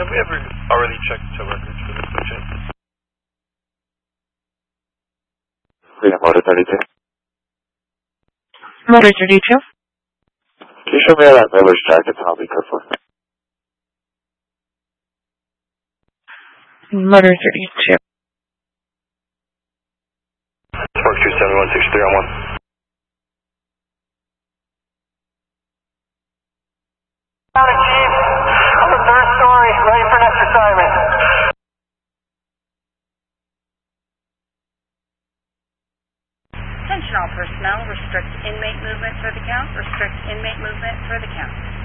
Have we ever already checked the records for this patient? Motor 32. Motor 32. Can you show me how that Miller's jacket Tommy code for? Motor 32. Spark 27163 on 1. Chief, on the third story, ready for next assignment. Attention all personnel, restrict inmate movement for the count, restrict inmate movement for the count.